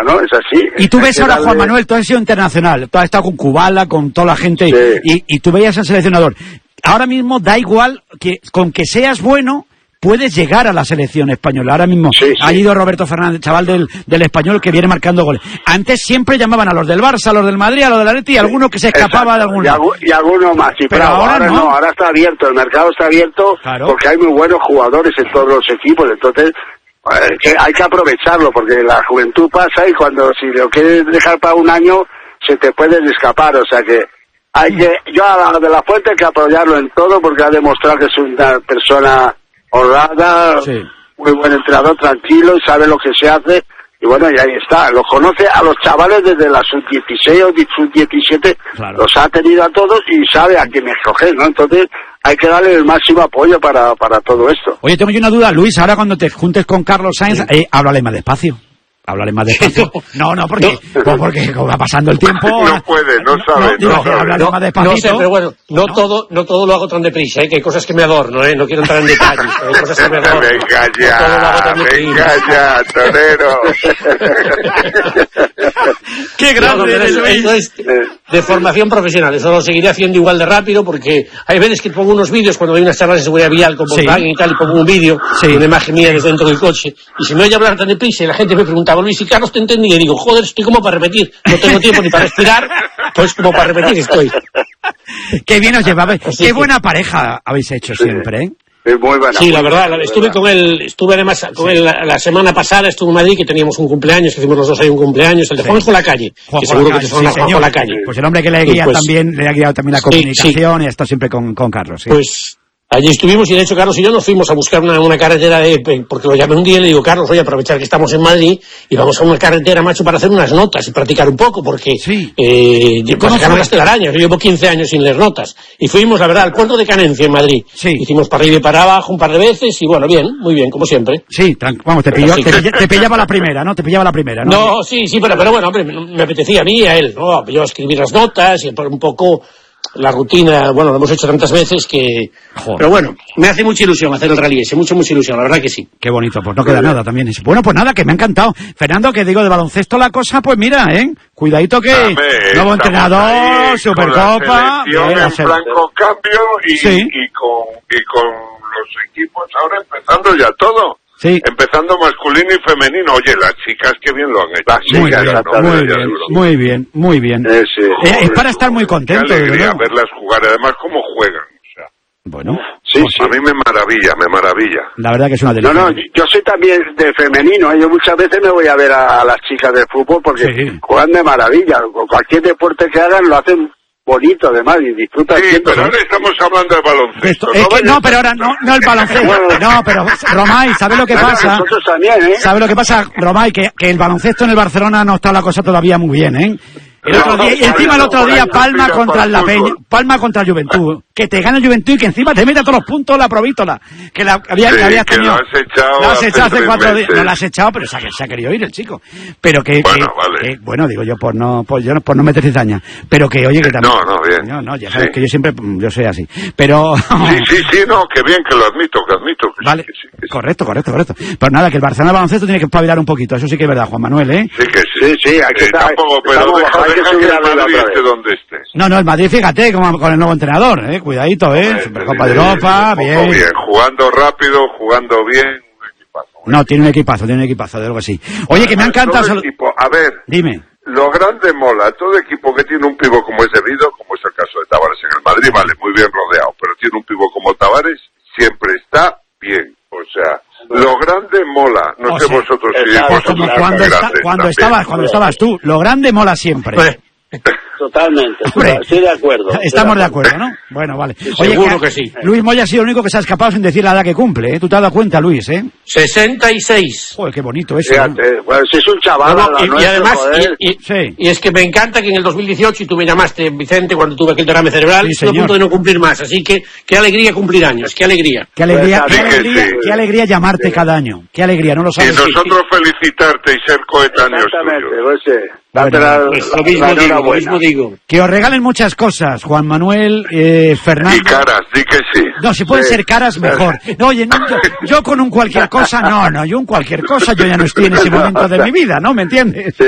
buena, ¿no? Es así. Y tú ves ahora, Juan Manuel, tú has sido internacional, tú has estado con Kubala, con toda la gente, sí. y tú veías al seleccionador. Ahora mismo da igual que con que seas bueno puedes llegar a la selección española. Ahora mismo ha ido Roberto Fernández, chaval del Español, que viene marcando goles. Antes siempre llamaban a los del Barça, a los del Madrid, a los del Atleti, y alguno que se escapaba de algún lado. Y alguno más. Pero ahora no, ahora está abierto, el mercado está abierto, claro, porque hay muy buenos jugadores en todos los equipos, entonces hay que aprovecharlo, porque la juventud pasa y si lo quieres dejar para un año, se te pueden escapar, o sea que yo a De La Fuente hay que apoyarlo en todo, porque ha demostrado que es una persona honrada, muy buen entrenador, tranquilo, y sabe lo que se hace, y bueno, y ahí está, los conoce a los chavales desde la sub-16 o sub-17, claro, los ha tenido a todos y sabe a quién escoger, ¿no? Entonces hay que darle el máximo apoyo para todo esto. Oye, tengo yo una duda, Luis, ahora cuando te juntes con Carlos Sainz, háblale más despacio. Háblale más despacio. No, porque como va pasando el tiempo. No puede, no sabe. Háblale más despacito. No sé, pero bueno, no todo lo hago tan deprisa, que hay cosas que me adorno, no quiero entrar en detalles, hay cosas que me adorno. Venga ya, torero. Qué grande eso es de formación profesional, eso lo seguiré haciendo igual de rápido, porque hay veces que pongo unos vídeos cuando doy unas charlas de seguridad vial con Volkswagen y tal, y pongo un vídeo, una imagen mía desde dentro del coche, y si me oye hablar tan deprisa y la gente me pregunta, Luis, y Carlos te entendí, y le digo, joder, estoy como para repetir, no tengo tiempo ni para respirar, pues como para repetir estoy. Qué bien os llevabais, qué buena pareja habéis hecho siempre, ¿eh? Es muy buena. Sí, la verdad, estuve además con él la semana pasada, estuve en Madrid, que teníamos un cumpleaños, que hicimos los dos ahí un cumpleaños, el de Juanjo Lacalle, que seguro que te suena Juanjo Lacalle. Pues el hombre que le ha guiado también la comunicación y está siempre con Carlos. Sí. Pues allí estuvimos, y de hecho Carlos y yo nos fuimos a buscar una carretera porque lo llamé un día y le digo, Carlos, voy a aprovechar que estamos en Madrid y vamos a una carretera, macho, para hacer unas notas y practicar un poco, porque para sacar las telarañas, yo llevo 15 años sin leer notas, y fuimos, la verdad, al puerto de Canencia en Madrid. Hicimos para arriba y para abajo un par de veces, y bueno, bien, muy bien, como siempre. Sí, vamos, te pillaba la primera, ¿no? Te pillaba la primera, ¿no? No, sí, pero bueno, hombre, me apetecía a mí y a él, ¿no? Yo escribir las notas y un poco la rutina, bueno, lo hemos hecho tantas veces que... Joder. Pero bueno, me hace mucha ilusión hacer el rally ese, mucha ilusión, la verdad que sí. Qué bonito, pues no queda nada también. Bueno, pues nada, que me ha encantado. Fernando, que digo, de baloncesto la cosa, pues mira, cuidadito que nuevo entrenador, Supercopa... en franco cambio y con los equipos ahora empezando ya todo. Sí. Empezando masculino y femenino. Oye, las chicas que bien lo han hecho. Muy bien. Es para estar muy contento. Qué alegría verlas jugar, además cómo juegan. O sea, bueno, a mí me maravilla. La verdad que es una delicia. No, yo soy también de femenino. Yo muchas veces me voy a ver a las chicas de fútbol porque juegan de maravilla. Cualquier deporte que hagan lo hacen bonito, además, y disfruta. Sí, pero ahora estamos hablando de baloncesto. Pero ahora no el baloncesto. No, pero Romay, ¿sabe lo que pasa? Nosotros también, ¿Sabe lo que pasa, Romay? Que el baloncesto en el Barcelona no está la cosa todavía muy bien, ¿eh? El otro día Palma contra la Peña, Palma contra el Juventud, que te gana el Juventud y que encima te mete a todos los puntos la Provítola, que habías tenido. Lo has echado hace 4 días. No la has echado, pero se ha querido ir el chico. Pero bueno, digo yo por no meter cizaña, pero que oye que también. Bien. No, ya sabes que yo soy así. Pero sí, no, que bien, que lo admito. Vale. Sí. Correcto. Pero nada, que el Barcelona baloncesto tiene que espabilar un poquito, eso sí que es verdad, Juan Manuel, ¿eh? Sí que sí, hay que tampoco, pero deja que el Madrid esté donde estés. No, el Madrid, fíjate, con el nuevo entrenador, cuidadito, Supercopa de Europa, bien, jugando rápido, jugando bien, un equipazo. No, tiene un equipazo, de algo así. Oye, que me encanta... A ver, dime. Lo grande mola, todo equipo que tiene un pivo como es debido, como es el caso de Tavares en el Madrid, vale, muy bien rodeado, pero tiene un pivo como Tavares, siempre está bien, o sea... Lo grande mola, no sé vosotros si vosotros cuando estabas tú, lo grande mola siempre. Totalmente, estoy de acuerdo. Estamos de acuerdo, ¿no? Bueno, vale. Oye, seguro que sí. Luis Moya ha sido el único que se ha escapado sin decir la edad que cumple, ¿eh? ¿Tú te has dado cuenta, Luis, 66. Joder, qué bonito eso. Fíjate, pues si es un chaval. Y además, y es que me encanta que en el 2018, y tú me llamaste, Vicente, cuando tuve aquel derrame cerebral, estoy a punto de no cumplir más, así que qué alegría cumplir años, qué alegría. Qué alegría llamarte cada año, qué alegría, no lo sabes. Y nosotros felicitarte y ser coetáneos tuyos. Lo mismo digo. Que os regalen muchas cosas, Juan Manuel, Fernando. Y caras, di que sí. No, si pueden ser caras, mejor. No, oye, yo con un cualquier cosa, yo un cualquier cosa, yo ya no estoy en ese momento de mi vida, ¿no? ¿Me entiendes?